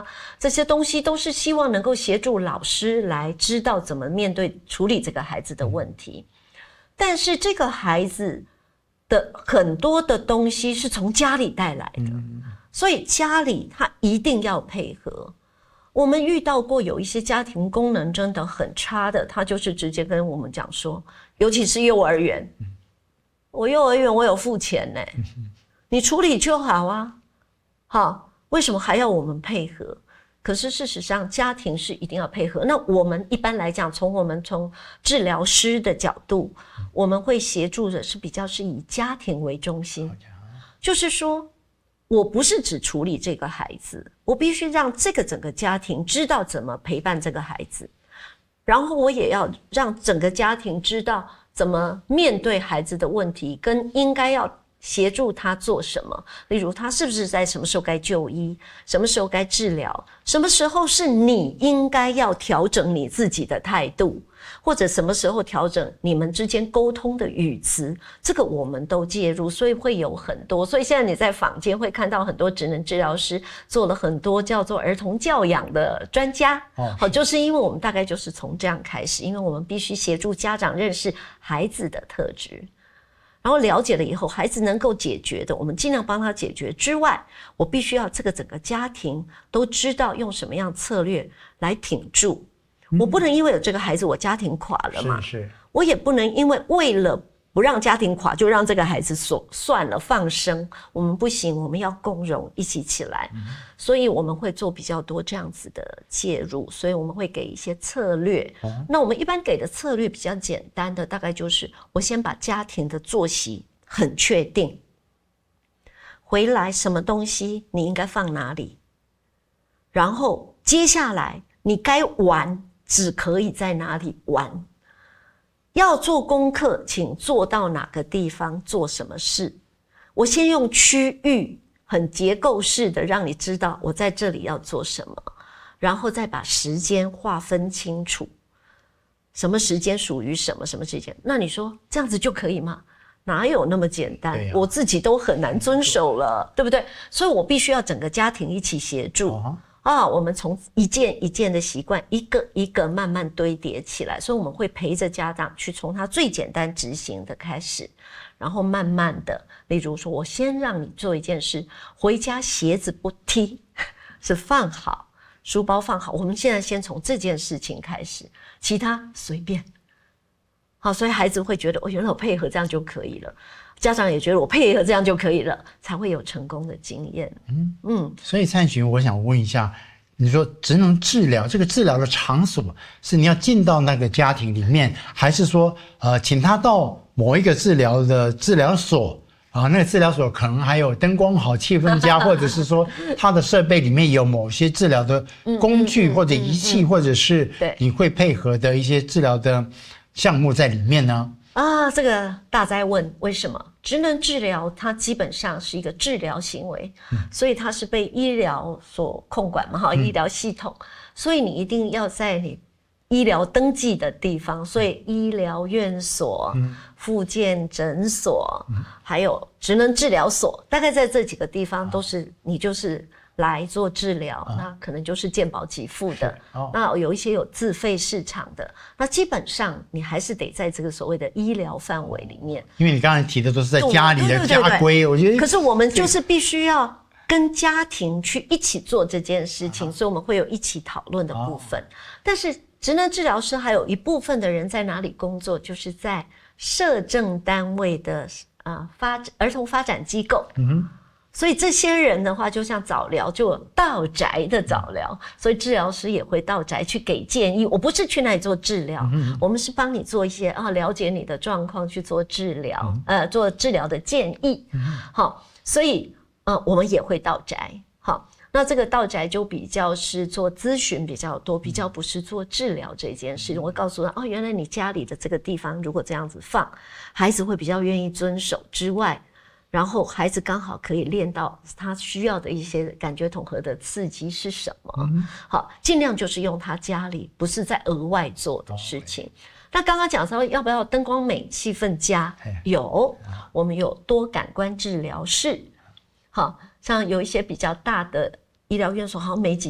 啊，这些东西都是希望能够协助老师来知道怎么面对处理这个孩子的问题。但是这个孩子的很多的东西是从家里带来的，所以家里他一定要配合。我们遇到过有一些家庭功能真的很差的，他就是直接跟我们讲说，尤其是幼儿园，我幼儿园我有付钱呢，你处理就好啊，好，为什么还要我们配合？可是事实上家庭是一定要配合。那我们一般来讲，从治疗师的角度，我们会协助的是比较是以家庭为中心，就是说我不是只处理这个孩子，我必须让这个整个家庭知道怎么陪伴这个孩子，然后我也要让整个家庭知道怎么面对孩子的问题，跟应该要协助他做什么。例如他是不是在什么时候该就医，什么时候该治疗，什么时候是你应该要调整你自己的态度，或者什么时候调整你们之间沟通的语词，这个我们都介入，所以会有很多。所以现在你在坊间会看到很多职能治疗师做了很多叫做儿童教养的专家，就是因为我们大概就是从这样开始，因为我们必须协助家长认识孩子的特质，然后了解了以后，孩子能够解决的，我们尽量帮他解决之外，我必须要这个整个家庭都知道用什么样策略来挺住。我不能因为有这个孩子我家庭垮了嘛， 是我也不能因为了不让家庭垮就让这个孩子算了放生，我们不行，我们要共融一起起来，所以我们会做比较多这样子的介入，所以我们会给一些策略。那我们一般给的策略比较简单的，大概就是我先把家庭的作息很确定，回来什么东西你应该放哪里，然后接下来你该玩只可以在哪里玩，要做功课请做到哪个地方做什么事。我先用区域很结构式的让你知道我在这里要做什么，然后再把时间划分清楚，什么时间属于什么时间。那你说这样子就可以吗？哪有那么简单，我自己都很难遵守了，对不对？所以我必须要整个家庭一起协助我们从一件一件的习惯一个一个慢慢堆叠起来，所以我们会陪着家长去从他最简单执行的开始，然后慢慢的，例如说我先让你做一件事，回家鞋子不踢，是放好，书包放好，我们现在先从这件事情开始，其他随便。好，所以孩子会觉得原来我配合这样就可以了，家长也觉得我配合这样就可以了，才会有成功的经验。 所以灿珣，我想问一下，你说职能治疗这个治疗的场所是你要进到那个家庭里面，还是说请他到某一个治疗的治疗所那个治疗所可能还有灯光好气氛佳或者是说他的设备里面有某些治疗的工具或者仪器或者是你会配合的一些治疗的项目在里面呢？ 这个大哉问，为什么？职能治疗它基本上是一个治疗行为，所以它是被医疗所控管嘛，医疗系统，所以你一定要在你医疗登记的地方，所以医疗院所、复健诊所，还有职能治疗所，大概在这几个地方都是你就是来做治疗，那可能就是健保给付的，那有一些有自费市场的，那基本上你还是得在这个所谓的医疗范围里面。 因为你刚才提的都是在家里的家规，我觉得。 可是我们就是必须要跟家庭去一起做这件事情，所以我们会有一起讨论的部分。但是职能治疗师还有一部分的人在哪里工作，就是在社政单位的儿童发展机构。所以这些人的话，就像早疗，就有到宅的早疗，所以治疗师也会到宅去给建议。我不是去那里做治疗，我们是帮你做一些了解你的状况去做治疗，做治疗的建议。好，所以我们也会到宅。好，那这个到宅就比较是做咨询比较多，比较不是做治疗这件事。我会告诉他，原来你家里的这个地方如果这样子放，孩子会比较愿意遵守之外，然后孩子刚好可以练到他需要的一些感觉统合的刺激是什么。好，尽量就是用他家里不是在额外做的事情。那刚刚讲说要不要灯光美气氛佳，有，我们有多感官治疗室。好，像有一些比较大的医疗院所好像没几